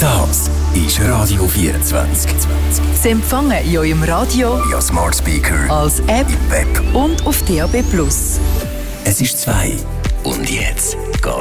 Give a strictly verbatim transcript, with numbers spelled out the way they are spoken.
Das ist Radio vierundzwanzig. Sie empfangen in eurem Radio, via Smart Speaker, als App im Web und auf D A B plus. Es ist zwei. Und jetzt geht